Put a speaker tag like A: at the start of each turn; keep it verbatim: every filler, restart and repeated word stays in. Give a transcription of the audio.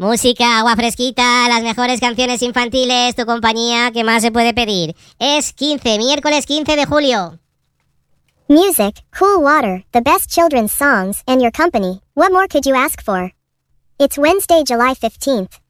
A: Música, agua fresquita, las mejores canciones infantiles, tu compañía, ¿qué más se puede pedir? Es quince, miércoles quince de julio.
B: Music, cool water, the best children's songs, and your company. What more could you ask for? It's Wednesday, July fifteenth.